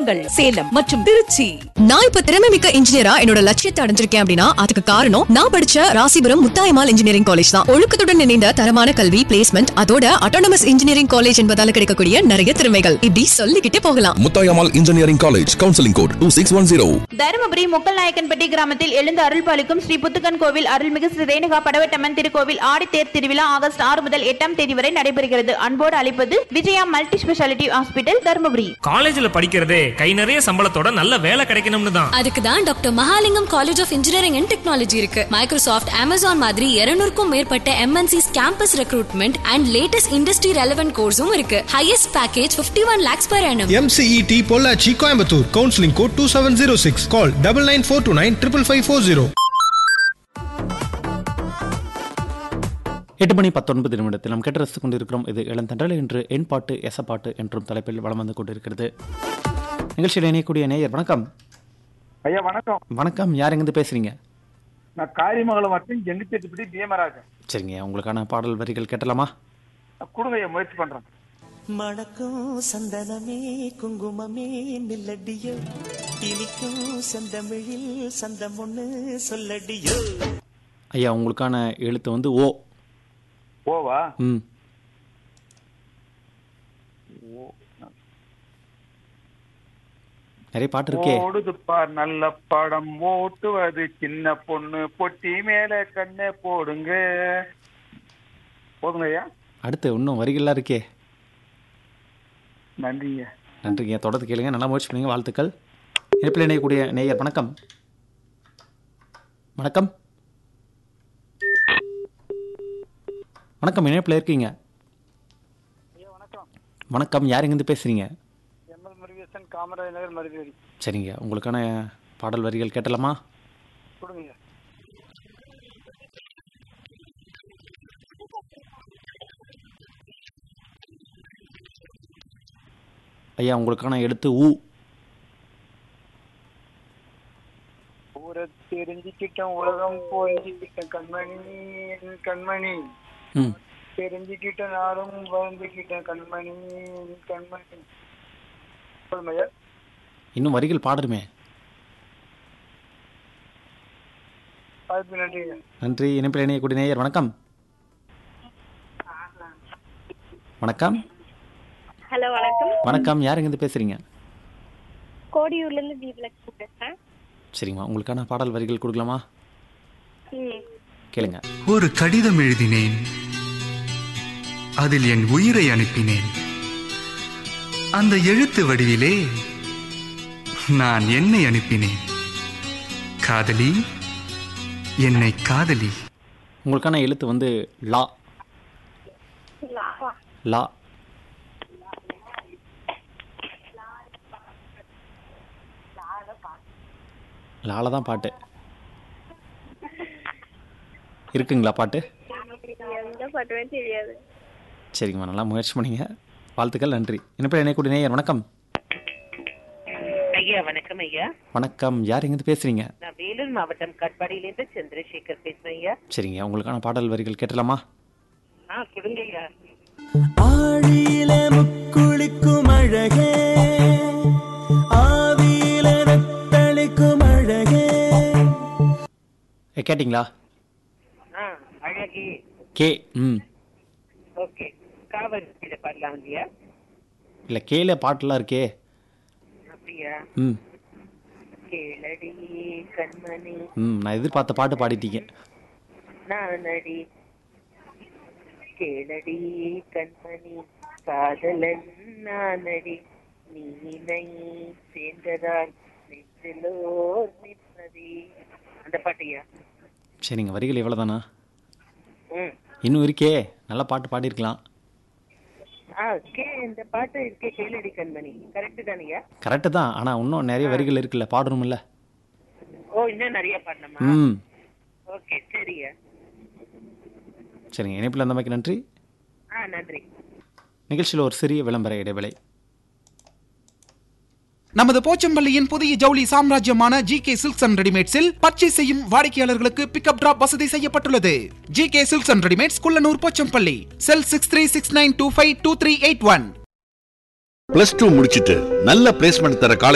நிலையங்கள் சேலம் மற்றும் திருச்சி. நான் இப்ப திறமைமிக்க இன்ஜினியரா என்னோட லட்சியத்தை அடைஞ்சிருக்கேன் அப்படின்னா அதுக்கு காரணம் நான் படிச்ச ராசிபுரம் முத்தாயம்மாள் இன்ஜினியரிங் காலேஜ் தான். ஒழுக்கத்துடன் இணைந்த தரமான கல்வி, பிளேஸ்மெண்ட், அதோட அட்டானமஸ் இன்ஜினியரிங் காலேஜ் என்பதால கிடைக்கக்கூடிய நிறைய திறமைகள் இப்படி சொல்லிக்கிட்டே போகலாம். Muthayammal engineering college, counselling code 2610. Dharmapuri Mukkalnayakkanpatti கிராமத்தில் எழுந்து அருள்பாலிக்கும் ஸ்ரீ புத்துக்கன் கோவில் அருள்மிகு ஸ்ரீ ரேணுகா படவேட்டம்மன் திருக்கோவில் ஆடித்தேர் திருவிழா ஆகஸ்ட் 6 முதல் 8ஆம் தேதி வரை நடைபெறுகிறது. அன்போடு அழைப்பது Vijaya multi speciality hospital, Dharmapuri. காலேஜ்ல படிக்கிறதே கை நிறைய சம்பளத்தோட நல்ல வேலை கிடைக்கணும்னு தான். அதுக்கு தான் doctor Mahalingam college of engineering and technology இருக்கு. மைக்ரோசாஃப்ட், அமேசான் மாதிரி 200க்கும் மேற்பட்ட MNCs campus recruitment and latest industry relevant கோர்ஸும் இருக்கு. Highest package 51 lakhs per annum. MCET Pollachi, Coimbatore. Counselling code 2706. கால் 9942955540. 8:19 நாம் கேட்டு ரசித்துக் கொண்டிருக்கிறோம். இது இளந்தண்டல். இன்று என் பாட்டு எசப்பாட்டு என்றும் தலைப்பில் வளம் வந்து கொண்டிருக்கிறது. நிகழ்ச்சியில் இணையக்கூடிய நேயர் வணக்கம். ஐயா வணக்கம். வணக்கம், யார் எங்கிருந்து பேசுறீங்க? நான் காரியமங்கலம் மற்றும் எங்கிட்டப்படி பிஎமராஜன். சரிங்க, உங்களுக்கான பாடல் வரிகள் கேட்டலாமா? கொடுங்க, முயற்சி பண்றேன். மணக்கும் சந்தனமே குங்குமமே நில்லடியோ, இனிக்கும் செந்தமிழில் சந்தம் ஒண்ணு சொல்லடியோ. ஐயா, உங்களுக்கான எழுத்து வந்து ஓ. ஓவா? நிறைய பாட்டு இருக்கே. ஓடுதுப்பா நல்ல படம், ஓட்டுவது சின்ன பொண்ணு, பொட்டி மேல கண்ணை போடுங்க. போதுங்க ஐயா. அடுத்து இன்னும் வரிகள்லாம் இருக்கே. நன்றிங்க. நன்றிங்க, தொடர்ந்து கேளுங்க, நல்லா முயற்சி பண்ணுங்க, வாழ்த்துக்கள். இணைப்பில் இணையக்கூடிய நேயர் வணக்கம். வணக்கம். வணக்கம், இணைப்பில் இருக்கீங்க. வணக்கம், யார் எங்கிருந்து பேசுறீங்க? எம்எல் முருகேசன், காமராஜ் நகர், மருதேரி. சரிங்க, உங்களுக்கான பாடல் வரிகள் கேட்டலாமா? கொடுங்க. ஐயா, உங்களுக்கான எழுத்து ஊ. ஊரை தெரிஞ்சுக்கிட்டோம், உலகம் போய்கிட்டோம், கண்மணி கண்மணி தெரிஞ்சுக்கிட்ட நாளும் வாழ்ந்துக்கிட்டேன், கண்மணி கண்மணி. இன்னும் வரிகள் பாடுமே. நன்றி. இணைப்பில் இணையக்கூடிய நேயர் வணக்கம். வணக்கம். ஹலோ, வணக்கம். வணக்கம், யார் எங்கிருந்து பேசுறீங்க? கோடியூர்ல இருந்து தீபலட்சுமி பேசுறேன். சரிங்கம்மா, உங்களுக்கான பாடல் வரிகள் கொடுக்கலாமா? கேளுங்க. ஒரு கடிதம் எழுதினேன், அதில் என் உயிரை அனுப்பினேன். அந்த எழுத்து வடிவிலே நான் என்னை அனுப்பினேன். காதலி, என்னை காதலி. உங்களுக்கான எழுத்து வந்து லா. லா. லால தான் பாட்டு இருக்குங்களா? பாட்டு தெரியாது. சரிங்கம்மா, நல்லா முயற்சி பண்ணீங்க, வாழ்த்துக்கள், நன்றி. இணைப்பில் இணையக்கூடிய நேயர் வணக்கம். ஐயா வணக்கம். ஐயா வணக்கம், யார் எங்கிருந்து பேசுறீங்க? நான் வேலூர் மாவட்டம் கட்பாடியிலிருந்து சந்திரசேகர் பேசுறேன். ஐயா சரிங்க, உங்களுக்கான பாடல் வரிகள் கேட்டலாமா? கொடுங்க ஐயா. ஆழியில முக்குளிக்கும் அழகே, ஆவியில ரத்தளிக்கும் அழகே. கேட்டிங்களா? அழகே கே. ஓகே, காவல் பாடலாம் இல்லையா? இல்ல, கேல பாட்டுலாம் இருக்கே. அப்படியா? கேளடி கண்மணி. நான் எதிர்பார்த்த பாட்டு பாடிட்டீங்க. நானடி கேளடி கண்மணி, காதலன் நானடி, நீனை சேர்ந்ததால் நெஞ்சிலோர் நிம்மதி. அந்த பாட்டியா? சரிங்க, வரிகள் இவ்வளவுதானா? இன்னும் இருக்கே, நல்ல பாட்டு பாடிருக்கலாம். இந்த பாட்டு இருக்கே, கேளடி கண்மணி, கரெக்ட் தானேயா? கரெக்ட் தான், ஆனா இன்னும் நிறைய வரிகள் இருக்குல்ல, பாடணும்ல. இன்னும் நிறைய பாடணுமா? ஓகே, சரியா. சரிங்க, இணைப்பில் அந்த மாதிரி நன்றி. நன்றி. நிகழ்ச்சியில் ஒரு சிறிய விளம்பர இடைவேளை. நமது போச்சம்பள்ளியின் புதிய ஜவுளி சாம்ராஜ்யமான GK சில்க்ஸ் அண்ட் ரெடிமேட்ஸில் பர்ச்சேஸ் செய்யும் வாடிக்கையாளர்களுக்கு பிக்கப் டிராப் வசதி செய்யப்பட்டுள்ளது. GK silks and readymades, Kullanur, Pochampalli. செல் 6369252381. +2 முடிச்சிட்டு நல்ல பிளேஸ்மெண்ட் தர காலேஜ்